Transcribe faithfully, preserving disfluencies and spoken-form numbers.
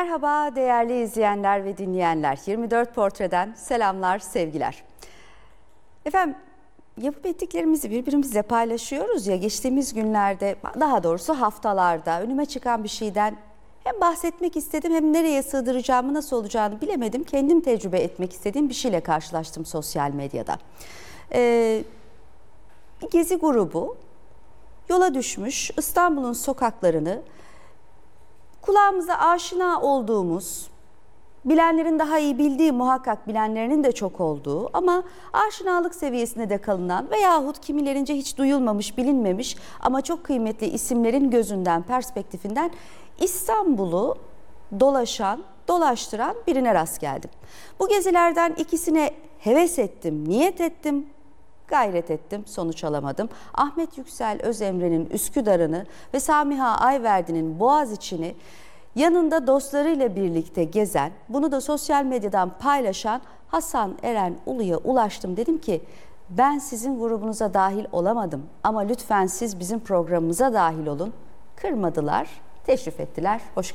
Merhaba değerli izleyenler ve dinleyenler. yirmi dört Portre'den selamlar, sevgiler. Efendim, yapıp ettiklerimizi birbirimizle paylaşıyoruz ya, geçtiğimiz günlerde, daha doğrusu haftalarda önüme çıkan bir şeyden hem bahsetmek istedim hem nereye sığdıracağımı, nasıl olacağını bilemedim. Kendim tecrübe etmek istediğim bir şeyle karşılaştım sosyal medyada. Ee, bir gezi grubu yola düşmüş, İstanbul'un sokaklarını kulağımıza aşina olduğumuz, bilenlerin daha iyi bildiği, muhakkak bilenlerinin de çok olduğu ama aşinalık seviyesinde de kalınan veyahut kimilerince hiç duyulmamış, bilinmemiş ama çok kıymetli isimlerin gözünden, perspektifinden İstanbul'u dolaşan, dolaştıran birine rast geldim. Bu gezilerden ikisine heves ettim, niyet ettim, gayret ettim, sonuç alamadım. Ahmet Yüksel Özemre'nin Üsküdar'ını ve Samiha Ayverdi'nin Boğaziçi'ni yanında dostlarıyla birlikte gezen, bunu da sosyal medyadan paylaşan Hasan Eren Ulu'ya ulaştım. Dedim ki ben sizin grubunuza dahil olamadım ama lütfen siz bizim programımıza dahil olun. Kırmadılar, teşrif ettiler. Hoş